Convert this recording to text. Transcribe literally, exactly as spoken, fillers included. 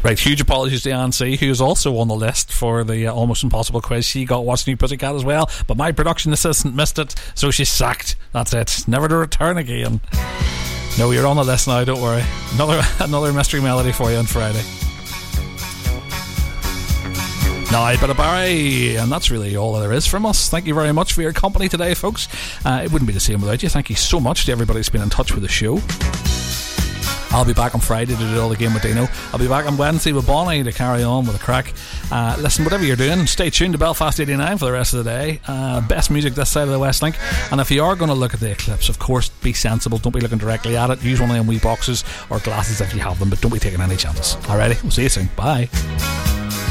Right, huge apologies to Anne C, who is also on the list for the uh, Almost Impossible quiz. She got What's New Pussycat as well, but my production assistant missed it, so she's sacked. That's it. Never to return again. No, you're on the list now, don't worry. Another another mystery melody for you on Friday. Now, a bit of Barry, and that's really all there is from us. Thank you very much for your company today, folks. Uh, it wouldn't be the same without you. Thank you so much to everybody who's been in touch with the show. I'll be back on Friday to do it all again with Dino. I'll be back on Wednesday with Bonnie to carry on with the crack. Uh, listen, whatever you're doing, stay tuned to Belfast eighty-nine for the rest of the day. Uh, best music this side of the West Link. And if you are going to look at the eclipse, of course, be sensible. Don't be looking directly at it. Use one of them wee boxes or glasses if you have them, but don't be taking any chances. Alrighty, we'll see you soon. Bye.